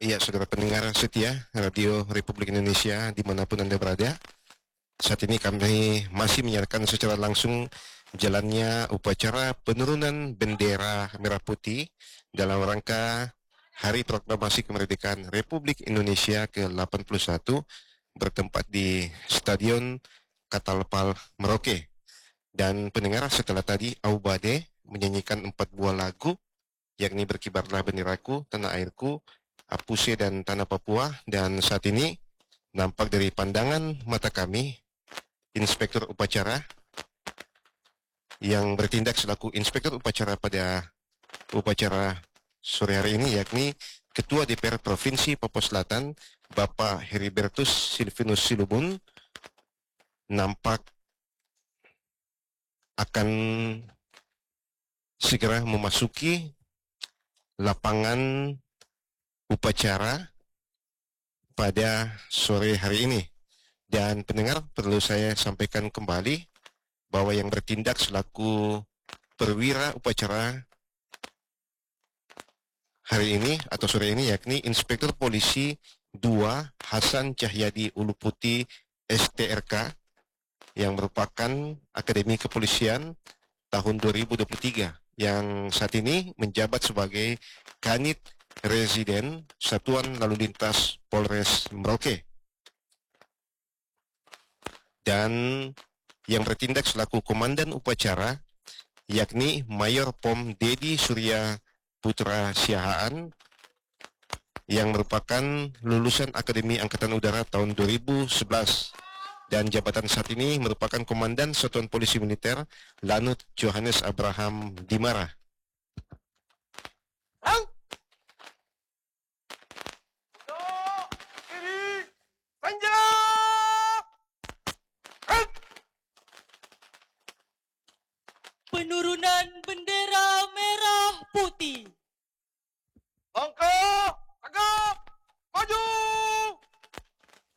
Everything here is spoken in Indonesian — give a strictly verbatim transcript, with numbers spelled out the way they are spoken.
Iya, saudara pendengar setia Radio Republik Indonesia dimanapun Anda berada. Saat ini kami masih menyiarkan secara langsung jalannya upacara penurunan bendera merah putih dalam rangka Hari Proklamasi Kemerdekaan Republik Indonesia ke delapan puluh satu bertempat di Stadion Catalpal Merauke. Dan pendengar, setelah tadi Aubade menyanyikan empat buah lagu, yakni Berkibarlah Benderaku, Tanah Airku, Apuse dan Tanah Papua. Dan saat ini nampak dari pandangan mata kami Inspektur Upacara yang bertindak selaku Inspektur Upacara pada upacara sore hari ini, yakni Ketua D P R Provinsi Papua Selatan Bapak Heribertus Silvinus Silubun, nampak akan segera memasuki lapangan upacara pada sore hari ini. Dan pendengar, perlu saya sampaikan kembali bahwa yang bertindak selaku perwira upacara hari ini atau sore ini yakni Inspektur Polisi dua Hasan Cahyadi Uluputi S T R K yang merupakan Akademi Kepolisian tahun dua ribu dua puluh tiga yang saat ini menjabat sebagai Kanit Residen Satuan Lalu Lintas Polres Merauke, dan yang bertindak selaku Komandan Upacara yakni Mayor Pom Dedi Surya Putra Siahaan yang merupakan lulusan Akademi Angkatan Udara tahun dua ribu sebelas, dan jabatan saat ini merupakan Komandan Satuan Polisi Militer Lanut Johannes Abraham Dimara. Penurunan bendera merah putih. Angkat